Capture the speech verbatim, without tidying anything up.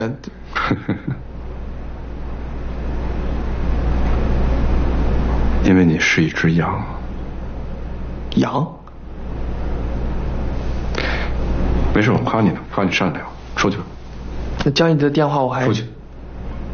嗯， 因为你是一只羊。 羊？ 没事，我夸你呢，夸你善良。出去吧。 那江一德的电话我还出去。